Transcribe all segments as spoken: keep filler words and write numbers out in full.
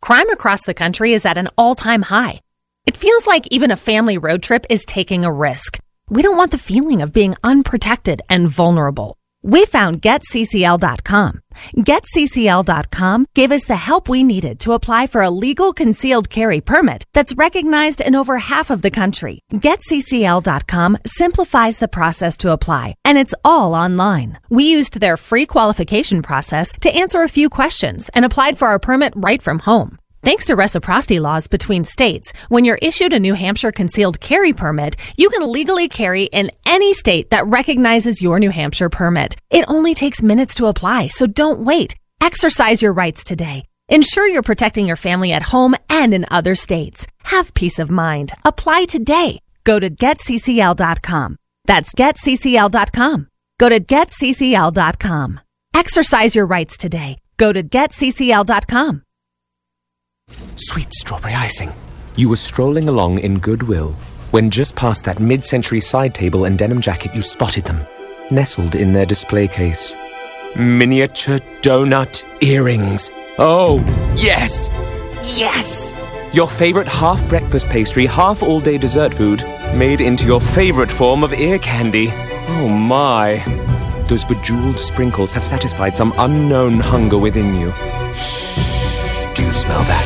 Crime across the country is at an all-time high. It feels like even a family road trip is taking a risk. We don't want the feeling of being unprotected and vulnerable. We found Get C C L dot com. Get C C L dot com gave us the help we needed to apply for a legal concealed carry permit that's recognized in over half of the country. Get C C L dot com simplifies the process to apply, and it's all online. We used their free qualification process to answer a few questions and applied for our permit right from home. Thanks to reciprocity laws between states, when you're issued a New Hampshire concealed carry permit, you can legally carry in any state that recognizes your New Hampshire permit. It only takes minutes to apply, so don't wait. Exercise your rights today. Ensure you're protecting your family at home and in other states. Have peace of mind. Apply today. Go to Get C C L dot com. That's Get C C L dot com. Go to Get C C L dot com. Exercise your rights today. Go to Get C C L dot com. Sweet strawberry icing. You were strolling along in goodwill when just past that mid-century side table and denim jacket you spotted them, nestled in their display case. Miniature donut earrings. Oh, yes! Yes! Your favorite half-breakfast pastry, half-all-day dessert food, made into your favorite form of ear candy. Oh my. Those bejeweled sprinkles have satisfied some unknown hunger within you. Shh. Do you smell that?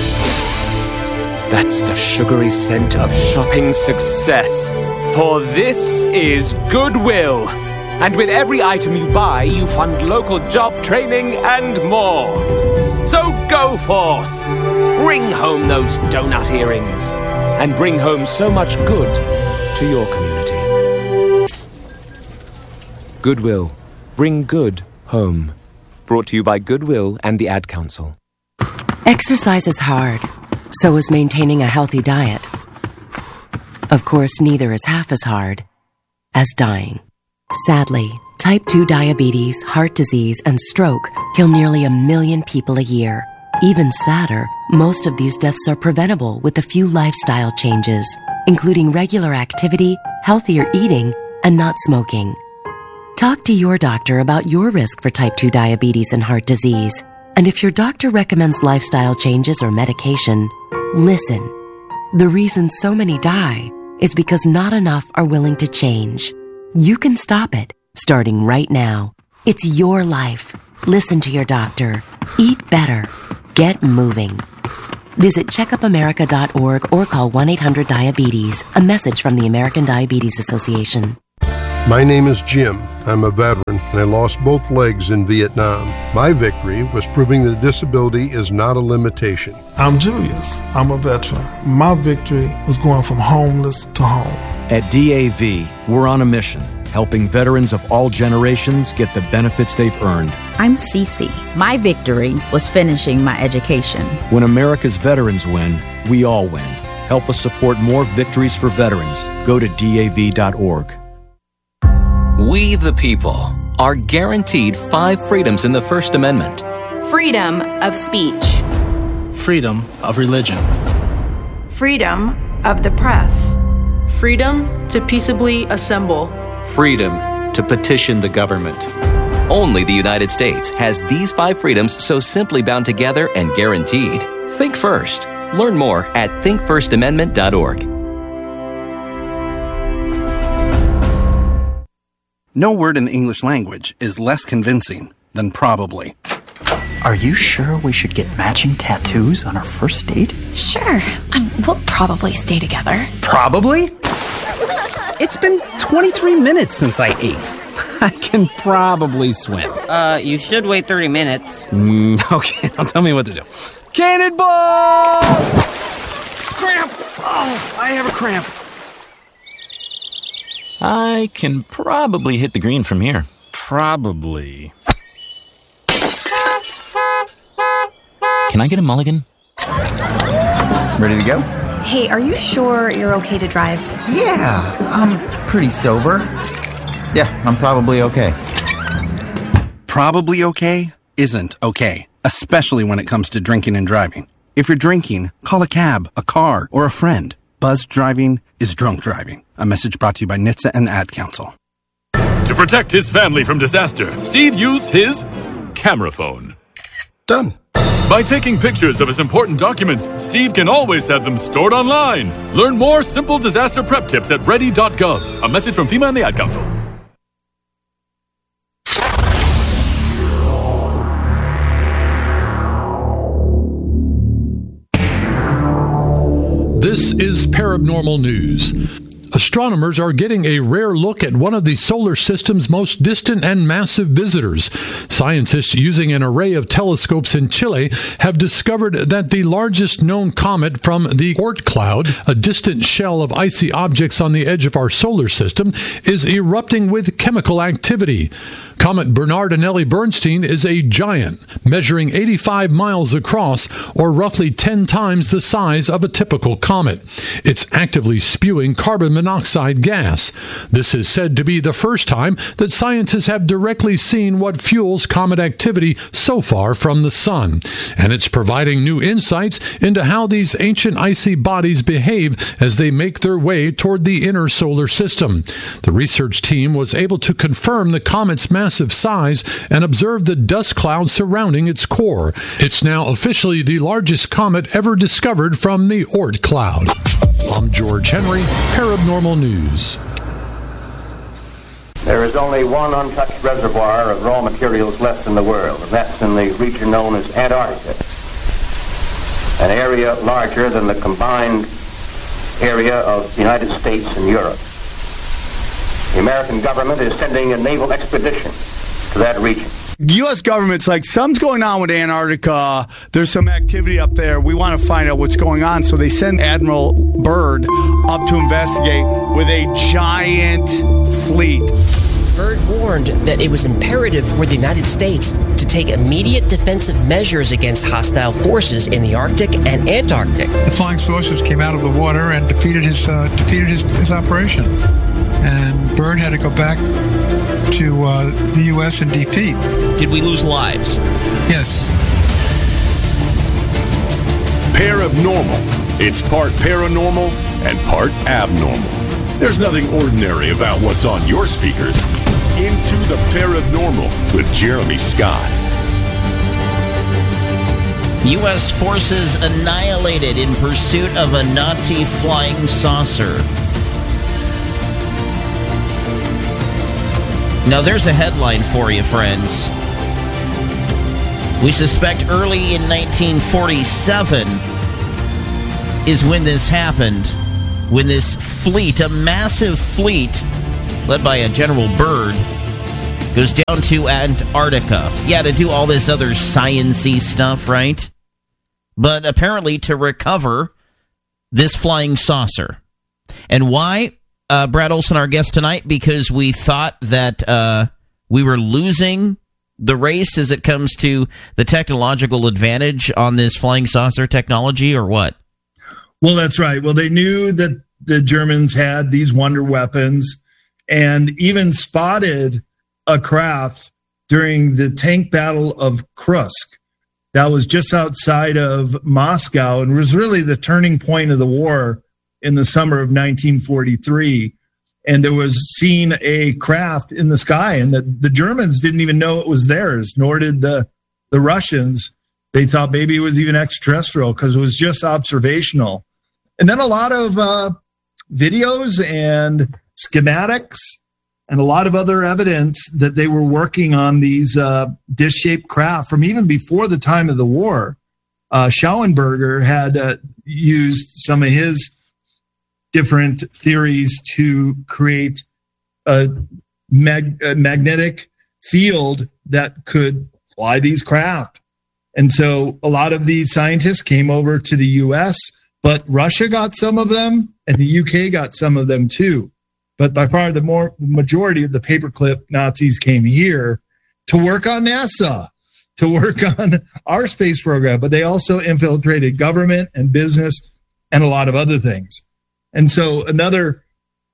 That's the sugary scent of shopping success. For this is Goodwill. And with every item you buy, you fund local job training and more. So go forth. Bring home those donut earrings. And bring home so much good to your community. Goodwill. Bring good home. Brought to you by Goodwill and the Ad Council. Exercise is hard, so is maintaining a healthy diet. Of course, neither is half as hard as dying. Sadly, type two diabetes, heart disease, and stroke kill nearly a million people a year. Even sadder, most of these deaths are preventable with a few lifestyle changes, including regular activity, healthier eating, and not smoking. Talk to your doctor about your risk for type two diabetes and heart disease. And if your doctor recommends lifestyle changes or medication, listen. The reason so many die is because not enough are willing to change. You can stop it, starting right now. It's your life. Listen to your doctor. Eat better. Get moving. Visit checkup america dot org or call one eight hundred diabetes. A message from the American Diabetes Association. My name is Jim. I'm a veteran, and I lost both legs in Vietnam. My victory was proving that disability is not a limitation. I'm Julius. I'm a veteran. My victory was going from homeless to home. At D A V, we're on a mission, helping veterans of all generations get the benefits they've earned. I'm Cece. My victory was finishing my education. When America's veterans win, we all win. Help us support more victories for veterans. Go to D A V dot org. We, the people, are guaranteed five freedoms in the First Amendment. Freedom of speech. Freedom of religion. Freedom of the press. Freedom to peaceably assemble. Freedom to petition the government. Only the United States has these five freedoms so simply bound together and guaranteed. Think first. Learn more at think first amendment dot org. No word in the English language is less convincing than probably. Are you sure we should get matching tattoos on our first date? Sure. Um, we'll probably stay together. Probably? It's been twenty-three minutes since I ate. I can probably swim. Uh, you should wait thirty minutes. Mm, okay, now tell me what to do. Cannonball! Cramp! Oh, I have a cramp. I can probably hit the green from here. Probably. Can I get a mulligan? Ready to go? Hey, are you sure you're okay to drive? Yeah, I'm pretty sober. Yeah, I'm probably okay. Probably okay isn't okay, especially when it comes to drinking and driving. If you're drinking, call a cab, a car, or a friend. Buzzed driving is drunk driving. A message brought to you by N H T S A and the Ad Council. To protect his family from disaster, Steve used his camera phone. Done. By taking pictures of his important documents, Steve can always have them stored online. Learn more simple disaster prep tips at ready dot gov. A message from FEMA and the Ad Council. This is Paranormal News. Astronomers are getting a rare look at one of the solar system's most distant and massive visitors. Scientists using an array of telescopes in Chile have discovered that the largest known comet from the Oort cloud, a distant shell of icy objects on the edge of our solar system, is erupting with chemical activity. Comet Bernardinelli Bernstein is a giant, measuring eighty-five miles across, or roughly ten times the size of a typical comet. It's actively spewing carbon monoxide gas. This is said to be the first time that scientists have directly seen what fuels comet activity so far from the sun. And it's providing new insights into how these ancient icy bodies behave as they make their way toward the inner solar system. The research team was able to confirm the comet's massive size and observe the dust cloud surrounding its core. It's now officially the largest comet ever discovered from the Oort cloud. I'm George Henry, Paranormal News. There is only one untouched reservoir of raw materials left in the world, and that's in the region known as Antarctica, an area larger than the combined area of the United States and Europe. The American government is sending a naval expedition to that region. U S government's like, something's going on with Antarctica. There's some activity up there. We want to find out what's going on. So they send Admiral Byrd up to investigate with a giant fleet. Byrd warned that it was imperative for the United States to take immediate defensive measures against hostile forces in the Arctic and Antarctic. The flying saucers came out of the water and defeated his uh, defeated his, his operation. And Byrd had to go back to uh, the U S in defeat. Did we lose lives? Yes. Paranormal. It's part paranormal and part abnormal. There's nothing ordinary about what's on your speakers. Into the Paranormal with Jeremy Scott. U S forces annihilated in pursuit of a Nazi flying saucer. Now there's a headline for you, friends. We suspect early in nineteen forty-seven is when this happened, when this fleet, a massive fleet, led by a General Byrd, goes down to Antarctica. Yeah, to do all this other science-y stuff, right? But apparently to recover this flying saucer. And why? Uh, Brad Olson, our guest tonight, because we thought that uh, we were losing the race as it comes to the technological advantage on this flying saucer technology, or what? Well, that's right. Well, they knew that the Germans had these wonder weapons and even spotted a craft during the tank battle of Kursk that was just outside of Moscow and was really the turning point of the war in the summer of nineteen forty-three. And there was seen a craft in the sky, and the, the Germans didn't even know it was theirs, nor did the, the Russians. They thought maybe it was even extraterrestrial because it was just observational. And then a lot of uh, videos and schematics and a lot of other evidence that they were working on these uh, dish-shaped craft from even before the time of the war. Uh, Schauenberger had uh, used some of his different theories to create a, mag- a magnetic field that could fly these craft. And so a lot of these scientists came over to the U S, but Russia got some of them and the U K got some of them too. But by far the more majority of the paperclip Nazis came here to work on NASA, to work on our space program, but they also infiltrated government and business and a lot of other things. And so another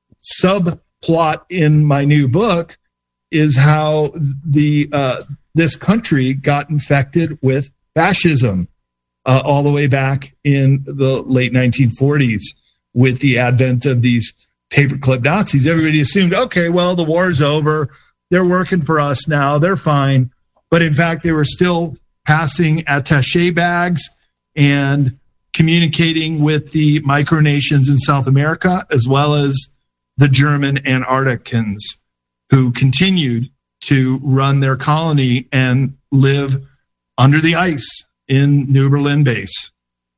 subplot in my new book is how the uh, this country got infected with fascism uh, all the way back in the late nineteen forties with the advent of these paperclip Nazis. Everybody assumed, okay, well, the war's over. They're working for us now. They're fine. But in fact, they were still passing attaché bags and communicating with the micronations in South America, as well as the German Antarcticans, who continued to run their colony and live under the ice in New Berlin base.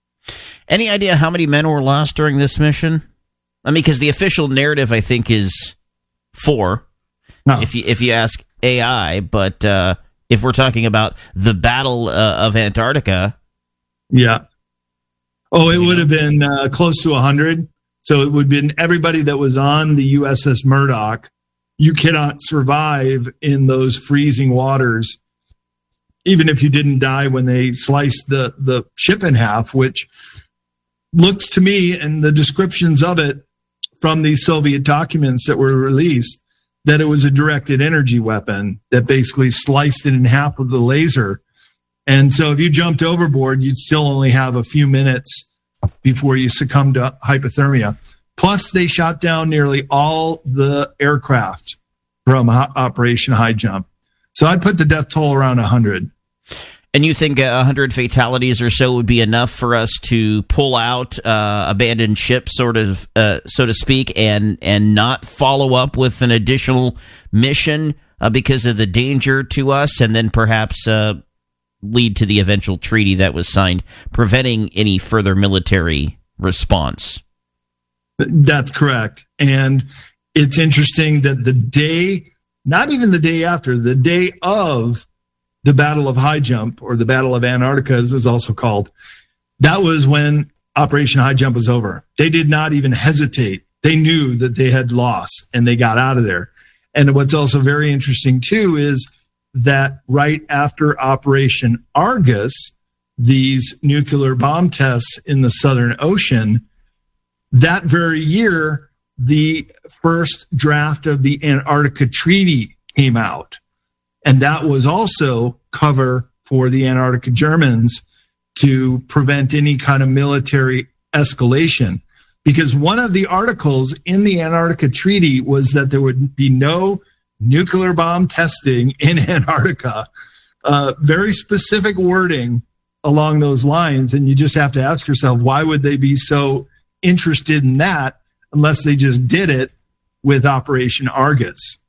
Any idea how many men were lost during this mission? I mean, because the official narrative, I think, is four. No. If you if you ask A I, but uh, if we're talking about the Battle uh, of Antarctica, yeah. Oh, it would have been uh, close to one hundred. So it would have been everybody that was on the U S S Murdoch. You cannot survive in those freezing waters, even if you didn't die when they sliced the, the ship in half, which looks to me, and the descriptions of it from these Soviet documents that were released, that it was a directed energy weapon that basically sliced it in half with the laser. And so if you jumped overboard, you'd still only have a few minutes before you succumb to hypothermia. Plus, they shot down nearly all the aircraft from Operation High Jump. So I'd put the death toll around one hundred. And you think one hundred fatalities or so would be enough for us to pull out uh, abandoned ship, sort of, uh, so to speak, and, and not follow up with an additional mission uh, because of the danger to us, and then perhaps uh, lead to the eventual treaty that was signed, preventing any further military response? That's correct. And it's interesting that the day, not even the day after, the day of the Battle of High Jump, or the Battle of Antarctica as it's also called, that was when Operation High Jump was over. They did not even hesitate. They knew that they had lost, and they got out of there. And what's also very interesting, too, is that right after Operation Argus, these nuclear bomb tests in the Southern Ocean, that very year, the first draft of the Antarctica Treaty came out. And that was also cover for the Antarctica Germans to prevent any kind of military escalation. Because one of the articles in the Antarctica Treaty was that there would be no nuclear bomb testing in Antarctica. Uh, very specific wording along those lines. And you just have to ask yourself, why would they be so interested in that unless they just did it with Operation Argus?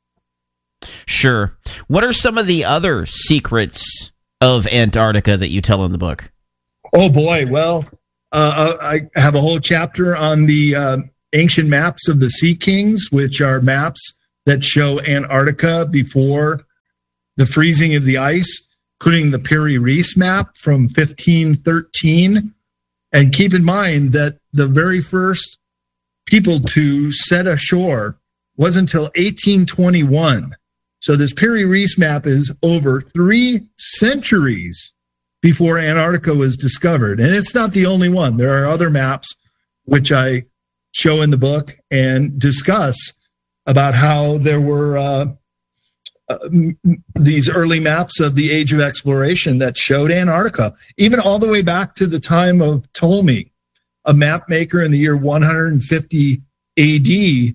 Sure. What are some of the other secrets of Antarctica that you tell in the book? Oh, boy. Well, uh, I have a whole chapter on the uh, ancient maps of the Sea Kings, which are maps that show Antarctica before the freezing of the ice, including the Piri Reis map from fifteen thirteen. And keep in mind that the very first people to set ashore wasn't until eighteen twenty-one. So this Piri Reis map is over three centuries before Antarctica was discovered. And it's not the only one. There are other maps which I show in the book and discuss about how there were uh, uh, these early maps of the age of exploration that showed Antarctica, even all the way back to the time of Ptolemy. A map maker in the year one hundred fifty A D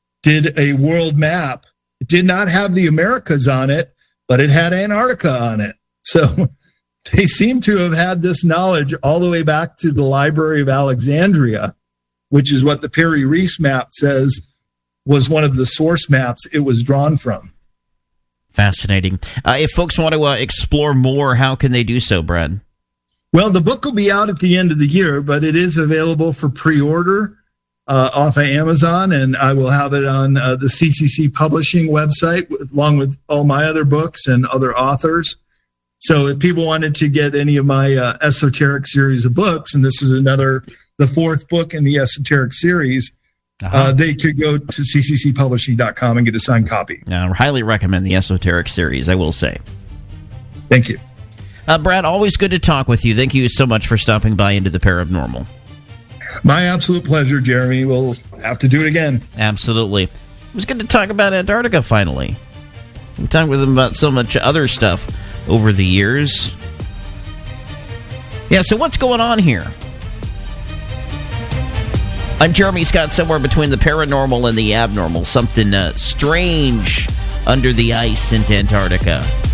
did a world map. It did not have the Americas on it, but it had Antarctica on it. So they seem to have had this knowledge all the way back to the Library of Alexandria, which is what the Piri Reis map says was one of the source maps it was drawn from. Fascinating. Uh, if folks want to uh, explore more, how can they do so, Brad? Well, the book will be out at the end of the year, but it is available for pre-order uh, off of Amazon, and I will have it on uh, the C C C Publishing website, along with all my other books and other authors. So if people wanted to get any of my uh, esoteric series of books, and this is another, the fourth book in the esoteric series, uh-huh. uh, they could go to c c c publishing dot com and get a signed copy. I highly recommend the esoteric series, I will say. Thank you. Uh, Brad, always good to talk with you. Thank you so much for stopping by into the Paranormal. My absolute pleasure, Jeremy. We'll have to do it again. Absolutely. It was good to talk about Antarctica finally. We talked with him about so much other stuff over the years. Yeah, so what's going on here? I'm Jeremy Scott, somewhere between the paranormal and the abnormal. Something uh, strange under the ice in Antarctica.